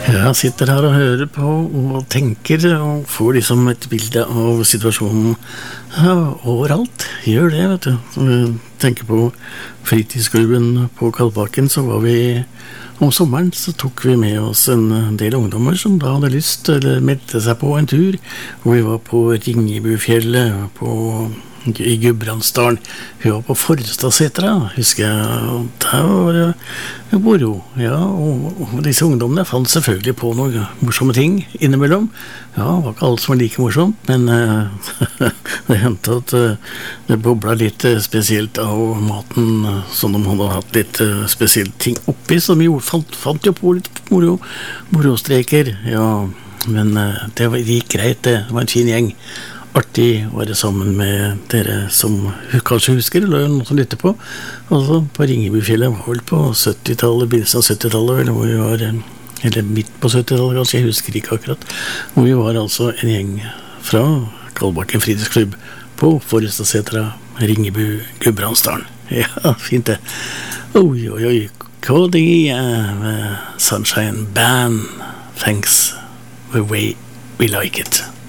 Jeg sitter her og hører på og tenker og får liksom et bilde av situasjonen overalt. Gjør det, vet du. Når vi tenker på fritidsklubben på Kalbakken, så var vi om sommeren, så tok vi med oss en del ungdommer som da hadde lyst eller meldte seg på en tur. Og vi var på Ringebufjellet i Gudbrandsdalen. Vi var på Forstadsetra, husker jeg. Der var det moro. Ja, og disse ungdommene fant selvfølgelig på noen morsomme ting innimellom. Ja, det var ikke alt som var like morsomt, men det hendte at det bobla litt spesielt av maten, som de hadde hatt litt spesielle ting oppi, som vi fant jo på litt morostreker. Ja, men det gikk greit, det var en fin gjeng. Artig å være sammen med dere som kanskje husker, eller noen som lytter på. Altså, på Ringebufjellet var vel på 70-tallet, begynnelsen av 70-tallet, eller hvor vi var, eller midt på 70-tallet, kanskje, jeg husker ikke akkurat. Hvor vi var altså en gjeng fra Kalbakken fritidsklubb på Forstadsetra, Ringebu, Gudbrandsdalen. Ja, fint det. Oi, oi, oi. Cody Sunshine Band. Thanks the way we like it.